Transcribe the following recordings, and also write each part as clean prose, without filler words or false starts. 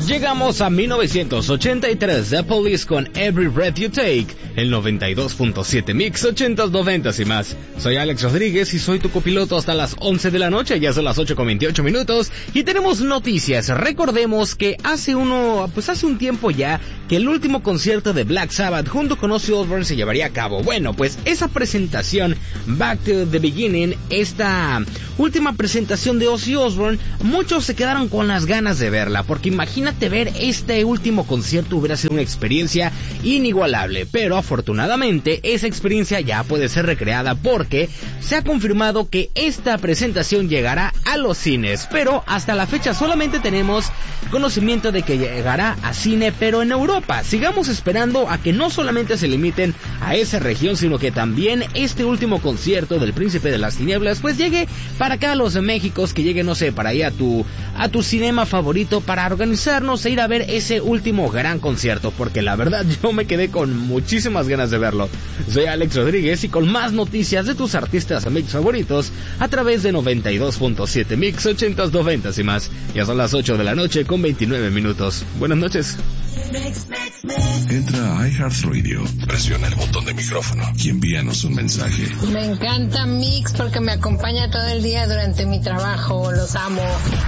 Llegamos a 1983, The Police con Every Breath You Take, el 92.7 Mix, 80s, 90s y más. Soy Alex Rodríguez y soy tu copiloto hasta las 11 de la noche, ya son las 8:28 minutos, y tenemos noticias. Recordemos que hace un tiempo ya, que el último concierto de Black Sabbath junto con Ozzy Osbourne se llevaría a cabo. Bueno, pues esa presentación, Back to the Beginning, esta última presentación de Ozzy Osbourne, muchos se quedaron con las ganas de verla, porque imagínate ver este último concierto, hubiera sido una experiencia inigualable, pero afortunadamente esa experiencia ya puede ser recreada porque se ha confirmado que esta presentación llegará a los cines, pero hasta la fecha solamente tenemos conocimiento de que llegará a cine, pero en Europa. Sigamos esperando a que no solamente se limiten a esa región, sino que también este último concierto del Príncipe de las Tinieblas pues llegue para acá a los de México, que llegue, no sé, para ahí a tu cinema favorito, para organizarnos e ir a ver ese último gran concierto, porque la verdad yo me quedé con muchísimas ganas de verlo. Soy Alex Rodríguez y con más noticias de tus artistas mix favoritos a través de 92.7 Mix, 80s, 90s y más. Ya son las 8 de la noche con 29 minutos. Buenas noches. Entra a iHeartRadio, presiona el botón de micrófono y envíanos un mensaje. Me encanta Mix porque me acompaña todo el día durante mi trabajo, los amo.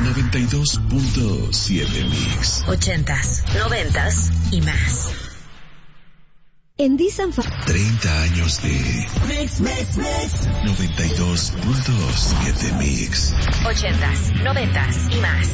92.7 Mix. 80s, 90s y más. En Dissan 30 años de Mix. 92.7 Mix. 80s, 90s y más.